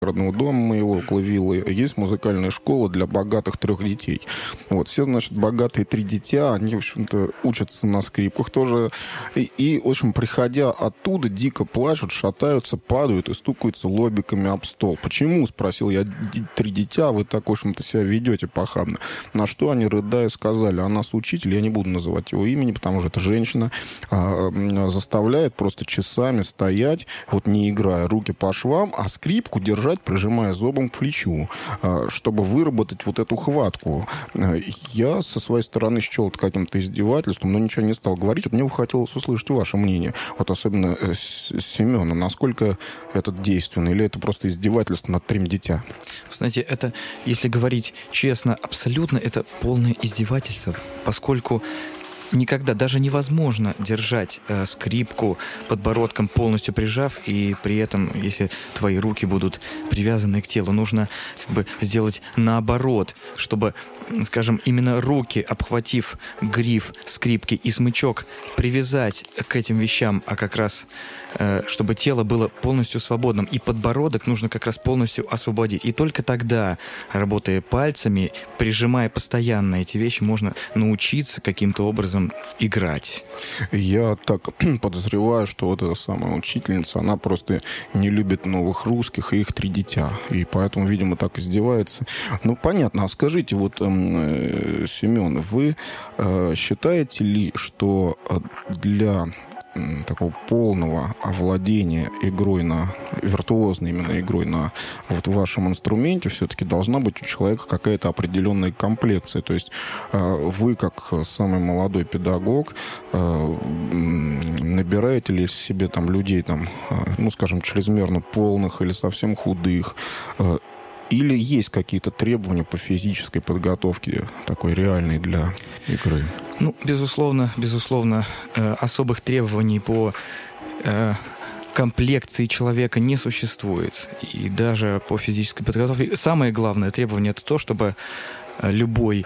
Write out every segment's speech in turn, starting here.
родного дома моего, около виллы, есть музыкальная школа для богатых 3 детей. Вот, все, значит, богатые 3 дитя, они, в общем-то, учатся на скрипках тоже. В общем, приходя оттуда, дико плачут, шатаются, падают и стукаются лобиками об стол. Почему, спросил я, 3 дитя, вы так, в общем-то, себя ведете похабно. На что они, рыдая, сказали, а нас учитель, я не буду называть его имени, потому что это женщина, заставляет просто часами стоять, вот не играя, руки по швам, а скрипку держать, прижимая зобом к плечу, чтобы выработать вот эту хватку. Я со своей стороны счел это каким-то издевательством, но ничего не стал говорить. Вот мне бы хотелось услышать ваше мнение, вот особенно Семена, насколько это действенно, или это просто издевательство над 3 дитя? Знаете, это, если говорить честно, абсолютно это полное издевательство, поскольку никогда, даже невозможно держать скрипку подбородком полностью прижав, и при этом, если твои руки будут привязаны к телу, нужно как бы сделать наоборот, чтобы, скажем, именно руки, обхватив гриф скрипки и смычок, привязать к этим вещам, а как раз чтобы тело было полностью свободным, и подбородок нужно как раз полностью освободить. И только тогда, работая пальцами, прижимая постоянно эти вещи, можно научиться каким-то образом играть. Я так подозреваю, что вот эта самая учительница, она просто не любит новых русских и их 3 дитя. И поэтому, видимо, так издевается. Ну, понятно. А скажите, вот, Семен, вы считаете ли, что для такого полного овладения игрой виртуозной именно игрой на вот вашем инструменте, все-таки должна быть у человека какая-то определенная комплекция. То есть вы, как самый молодой педагог, набираете ли себе там людей, там, ну, скажем, чрезмерно полных или совсем худых, или есть какие-то требования по физической подготовке такой реальной для игры? Ну, безусловно, особых требований по комплекции человека не существует. И даже по физической подготовке. Самое главное требование — это то, чтобы любой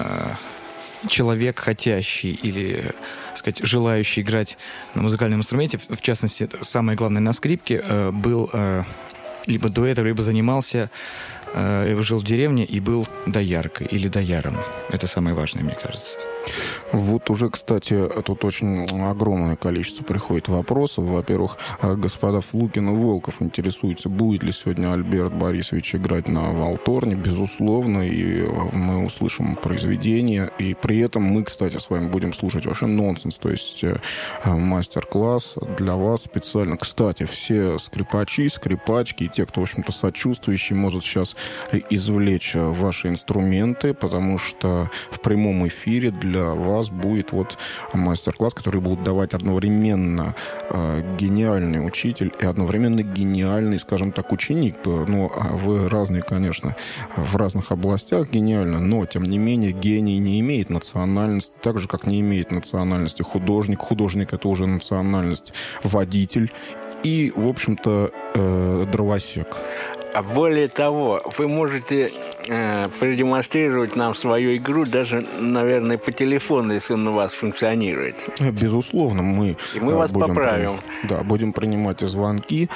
человек, хотящий или, так сказать, желающий играть на музыкальном инструменте, в частности, самое главное на скрипке, был либо до этого, либо занимался, жил в деревне и был дояркой или дояром. Это самое важное, мне кажется. Вот уже, кстати, тут очень огромное количество приходит вопросов. Во-первых, господа Флукин и Волков интересуются, будет ли сегодня Альберт Борисович играть на валторне. Безусловно, и мы услышим произведение. И при этом мы, кстати, с вами будем слушать вообще нонсенс, то есть мастер-класс для вас специально. Кстати, все скрипачи, скрипачки и те, кто, в общем-то, сочувствующий, может сейчас извлечь ваши инструменты, потому что в прямом эфире для вас будет вот мастер-класс, который будет давать одновременно гениальный учитель и одновременно гениальный, скажем так, ученик. Ну, вы разные, конечно, в разных областях гениально, но, тем не менее, гений не имеет национальности, так же, как не имеет национальности художник. Художник — это уже национальность водитель и, в общем-то, дровосек. А более того, вы можете продемонстрировать нам свою игру даже, наверное, по телефону, если он у вас функционирует. Безусловно, мы вас поправим. Будем принимать звонки.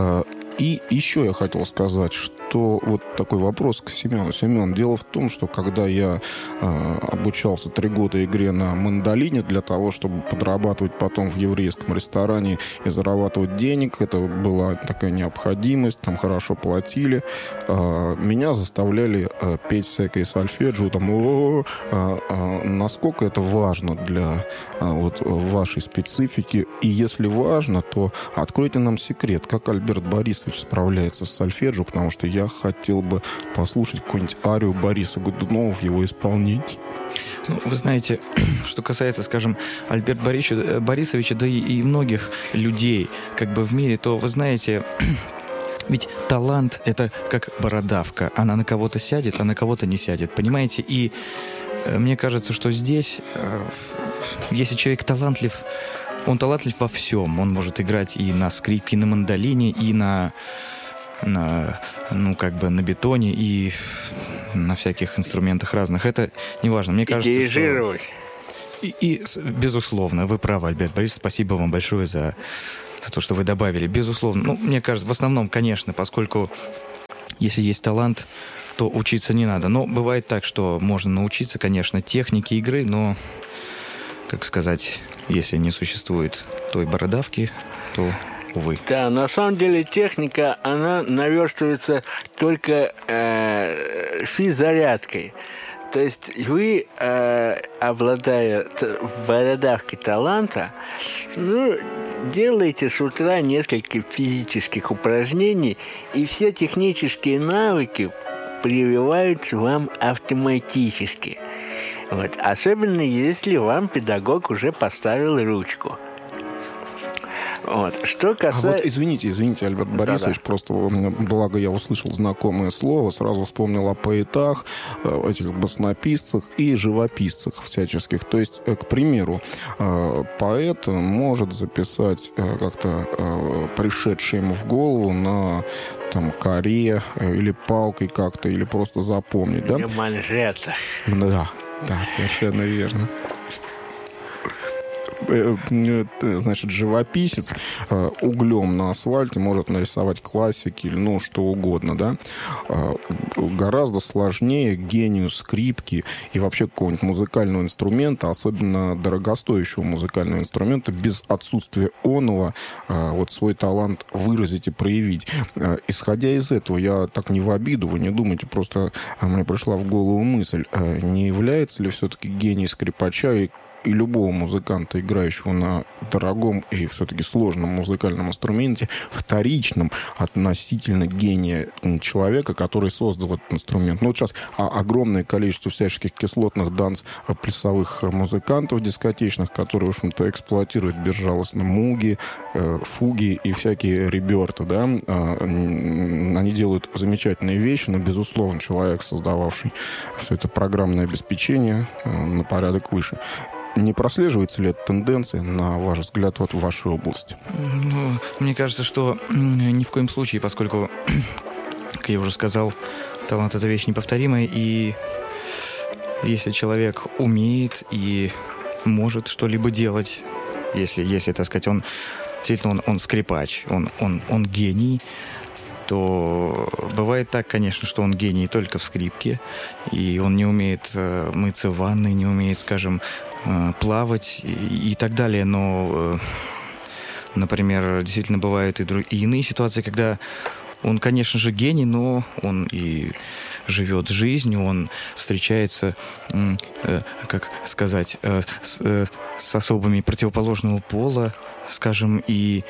И еще я хотел сказать, что вот такой вопрос к Семену. Семен, дело в том, что когда я обучался 3 года игре на мандолине для того, чтобы подрабатывать потом в еврейском ресторане и зарабатывать денег, это была такая необходимость, там хорошо платили, меня заставляли петь всякое сольфеджио, там, насколько это важно для вот вашей специфики, и если важно, то откройте нам секрет, как Альберт Борисович справляется с сольфеджио, потому что я хотел бы послушать какую-нибудь арию Бориса Годунова в его исполнении. Ну, вы знаете, что касается, скажем, Альберта Борисовича, да и многих людей как бы в мире, то, вы знаете, ведь талант — это как бородавка. Она на кого-то сядет, а на кого-то не сядет. Понимаете? И мне кажется, что здесь, если человек талантлив, он талантлив во всем. Он может играть и на скрипке, и на мандолине, и на бетоне, и на всяких инструментах разных. Это не важно. Мне кажется, дирижировать. И, безусловно, вы правы, Альберт Борисович. Спасибо вам большое за то, что вы добавили. Безусловно. Ну, мне кажется, в основном, конечно, поскольку если есть талант, то учиться не надо. Но бывает так, что можно научиться, конечно, технике игры, но, как сказать, если не существует той бородавки, то, увы. Да, на самом деле техника, она наверстывается только физзарядкой. То есть вы, обладая бородавкой таланта, делаете с утра несколько физических упражнений, и все технические навыки прививаются вам автоматически. Вот. Особенно если вам педагог уже поставил ручку. Вот. Что касается... Извините, Альберт Борисович, просто, благо я услышал знакомое слово, сразу вспомнил о поэтах, этих баснописцах и живописцах всяческих. То есть, к примеру, поэт может записать как-то пришедшее ему в голову на коре или палкой как-то, или просто запомнить, да? Или манжетах. Да, совершенно верно. Значит, живописец углем на асфальте может нарисовать классики или что угодно, да. Гораздо сложнее гению скрипки и вообще какого-нибудь музыкального инструмента, особенно дорогостоящего музыкального инструмента, без отсутствия оного свой талант выразить и проявить. Исходя из этого, я так не в обиду, вы не думайте, просто мне пришла в голову мысль, не является ли все-таки гений скрипача и любого музыканта, играющего на дорогом и все-таки сложном музыкальном инструменте, вторичным относительно гения человека, который создал этот инструмент. Сейчас огромное количество всяческих кислотных данс-плясовых музыкантов дискотечных, которые, в общем-то, эксплуатируют безжалостно муги, фуги и всякие реберты, да. Они делают замечательные вещи, но, безусловно, человек, создававший все это программное обеспечение, на порядок выше. Не прослеживается ли эта тенденция, на ваш взгляд, в вашей области? Мне кажется, что ни в коем случае, поскольку, как я уже сказал, талант — это вещь неповторимая, и если человек умеет и может что-либо делать, если так сказать, он действительно он скрипач, он гений, то бывает так, конечно, что он гений только в скрипке, и он не умеет мыться в ванной, не умеет, скажем, плавать и так далее. Но, например, действительно бывают и иные ситуации, когда он, конечно же, гений, но он и живет жизнью, он встречается, как сказать, с особыми противоположного пола, скажем, и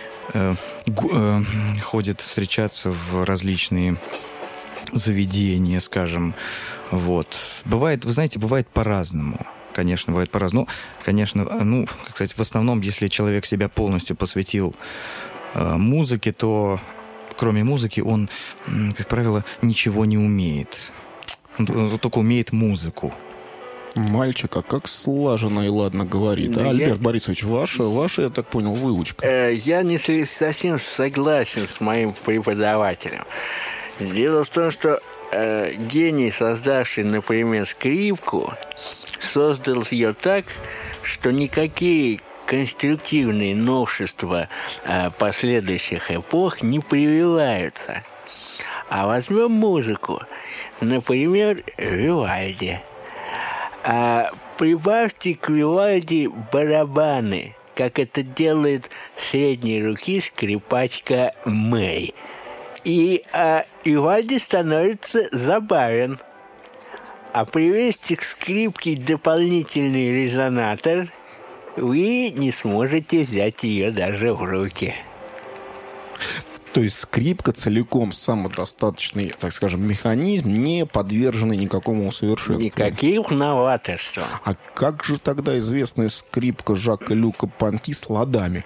ходит встречаться в различные заведения, скажем. Вот. Бывает, вы знаете, бывает по-разному. Конечно, бывает по-разному. Конечно, как сказать, в основном, если человек себя полностью посвятил музыке, то кроме музыки он, как правило, ничего не умеет. Он только умеет музыку. Мальчик, а как слаженно и ладно говорит. Альберт Борисович, ваша, я так понял, выучка. Я не совсем согласен с моим преподавателем. Дело в том, что гений, создавший, например, скрипку, создал ее так, что никакие конструктивные новшества последующих эпох не прививаются. А возьмем музыку, например, Вивальди. Прибавьте к Вивальди барабаны, как это делает средней руки скрипачка Мэй. И Вивальди становится забавен. А привести к скрипке дополнительный резонатор, вы не сможете взять ее даже в руки. То есть скрипка целиком самодостаточный, так скажем, механизм, не подверженный никакому усовершенствованию. Никаких новаторств. А как же тогда известная скрипка Жака-Люка Понти с ладами?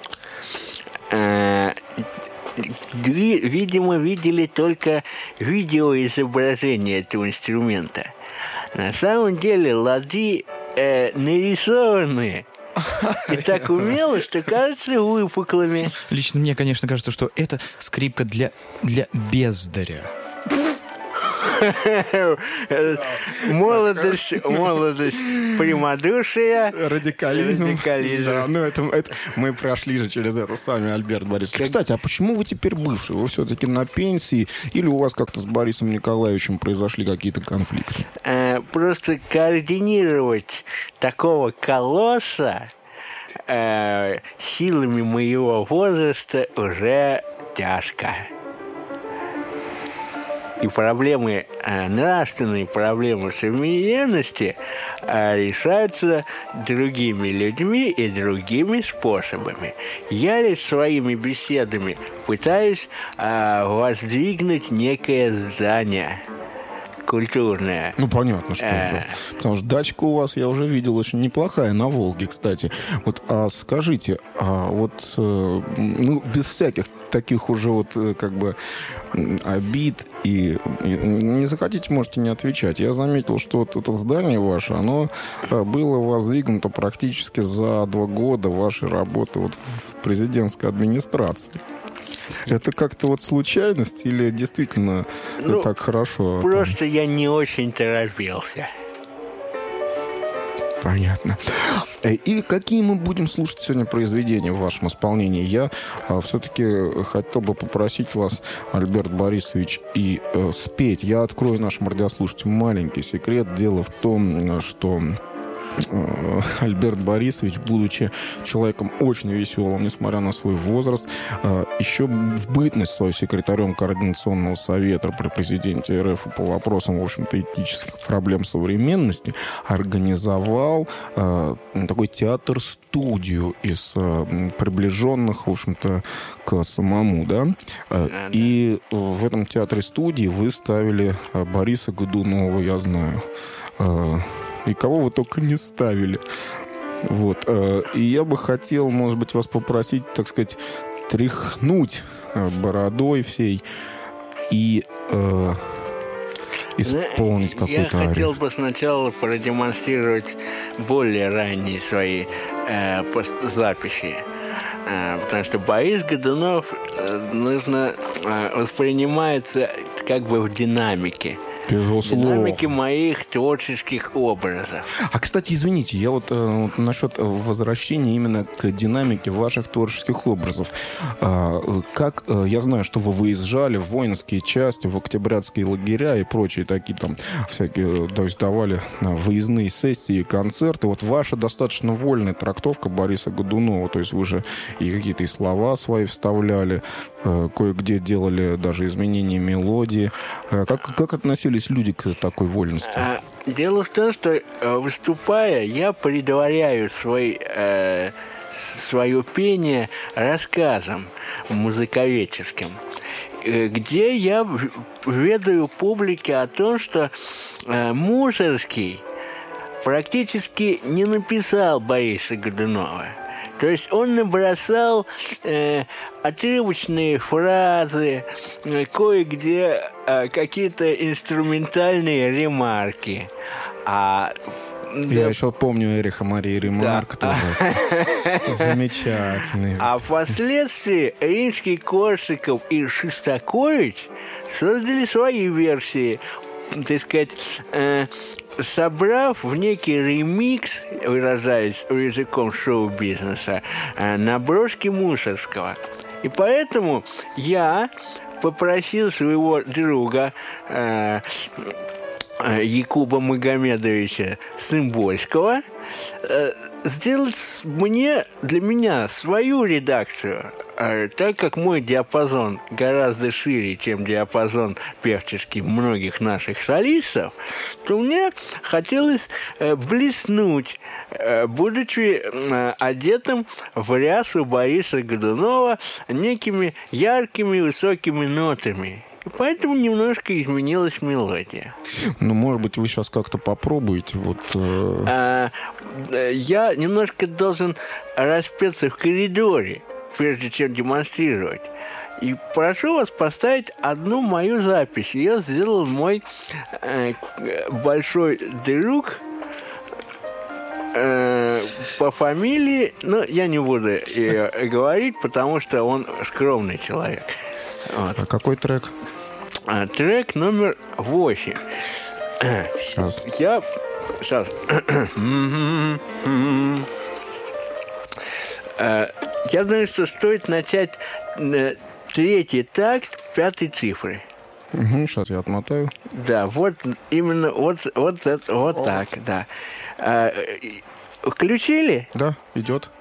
Видимо, видели только видеоизображение этого инструмента. На самом деле лады нарисованы и так умело, что кажется выпуклыми. Лично мне, конечно, кажется, что это скрипка для бездаря. Молодость, прямодушие. Радикализм. Да, ну это мы прошли же через это с вами, Альберт Борисович. Кстати, а почему вы теперь бывший? Вы все-таки на пенсии? Или у вас как-то с Борисом Николаевичем произошли какие-то конфликты? Просто координировать такого колосса силами моего возраста уже тяжко. И проблемы, нравственные проблемы современности решаются другими людьми и другими способами. Я лишь своими беседами пытаюсь воздвигнуть некое здание культурное. Ну, понятно, что да. Потому что дачка у вас, я уже видел, очень неплохая, на Волге, кстати. Вот, скажите, ну, без всяких таких уже вот как бы обид и не захотите, можете не отвечать. Я заметил, что вот это здание ваше, оно было воздвигнуто практически за 2 года вашей работы вот в президентской администрации. Это как-то вот случайность или действительно так хорошо? Просто я не очень торопился. Понятно. И какие мы будем слушать сегодня произведения в вашем исполнении? Я все-таки хотел бы попросить вас, Альберт Борисович, и спеть. Я открою нашим радиослушателям маленький секрет. Дело в том, что Альберт Борисович, будучи человеком очень веселым, несмотря на свой возраст, еще в бытность свою секретарем Координационного совета при президенте РФ по вопросам, в общем-то, этических проблем современности, организовал такой театр-студию из приближенных, в общем-то, к самому, да? И в этом театре-студии вы ставили Бориса Годунова, я знаю. И кого вы только не ставили. Вот. И я бы хотел, может быть, вас попросить, так сказать, тряхнуть бородой всей и исполнить какую-то арию. Я хотел бы сначала продемонстрировать более ранние свои записи. Потому что Борис Годунов воспринимается как бы в динамике. Динамики моих творческих образов. Кстати, извините, я вот насчет возвращения именно к динамике ваших творческих образов. Как я знаю, что вы выезжали в воинские части, в октябрятские лагеря и прочие такие там всякие, то есть давали выездные сессии, концерты. Вот ваша достаточно вольная трактовка Бориса Годунова, то есть вы же и какие-то и слова свои вставляли, кое-где делали даже изменения мелодии. Как относились люди к такой вольности? Дело в том, что, выступая, я предваряю свое пение рассказом музыковедческим, где я ведаю публике о том, что Мусоргский практически не написал Бориса Годунова. То есть он набросал отрывочные фразы, кое-где какие-то инструментальные ремарки. Я еще помню Эриха Марии Ремарк, тоже замечательный. А впоследствии Римский-Корсаков и Шостакович создали свои версии, так сказать, собрав в некий ремикс, выражаясь языком шоу-бизнеса, наброски Мусоргского. И поэтому я попросил своего друга Якуба Магомедовича Сымбольского сделать для меня свою редакцию, так как мой диапазон гораздо шире, чем диапазон певческий многих наших солистов, то мне хотелось блеснуть, будучи одетым в рясу Бориса Годунова некими яркими высокими нотами. И поэтому немножко изменилась мелодия. Ну, может быть, вы сейчас как-то попробуете? Я немножко должен распеться в коридоре, прежде чем демонстрировать. И прошу вас поставить одну мою запись. Ее сделал мой большой друг по фамилии, но я не буду ее говорить, потому что он скромный человек. Вот. А какой трек? трек номер 8. Сейчас. Сейчас. Я думаю, что стоит начать третий такт 5-й цифры. Сейчас я отмотаю. Да, вот именно вот так, да. Включили? Да, идет.